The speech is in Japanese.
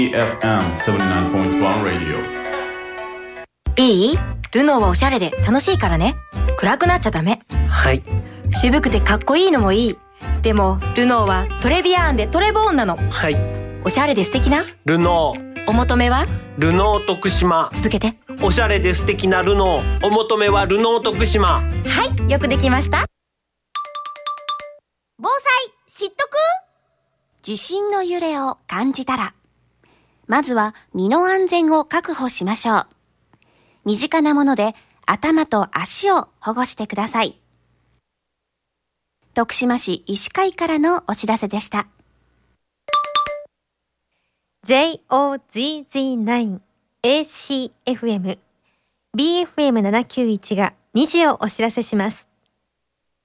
FM79.1 Radio。 いい？ルノーはおしゃれで楽しいからね。暗くなっちゃダメ。 はい。 渋くてかっこいいのもいい。でもルノーはトレビアーンでトレボーンなの。 はい。 おしゃれで素敵なルノー。 お求めはルノー徳島。 続けて。 おしゃれで素敵なルノー。お求めはルノー徳島。 はい、よくできました。 防災知っとく？地震の揺れを感じたら、まずは身の安全を確保しましょう。身近なもので頭と足を保護してください。徳島市医師会からのお知らせでした。 JOZZ9 ACFM BFM791 が2時をお知らせします。